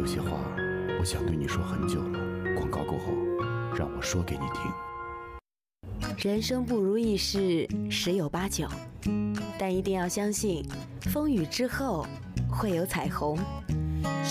有些话，我想对你说很久了。广告过后，让我说给你听。 人生不如意事十有八九，但一定要相信，风雨之后会有彩虹。